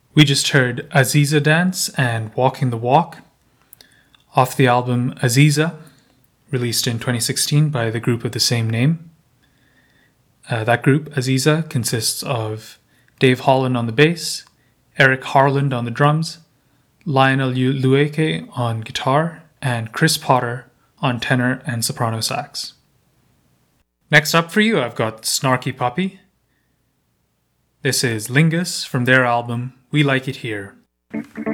We just heard Aziza Dance and Walking the Walk off the album Aziza, released in 2016 by the group of the same name. That group, Aziza, consists of Dave Holland on the bass, Eric Harland on the drums, Lionel Lueke on guitar, and Chris Potter on tenor and soprano sax. Next up for you, I've got Snarky Puppy. This is Lingus from their album We Like It Here.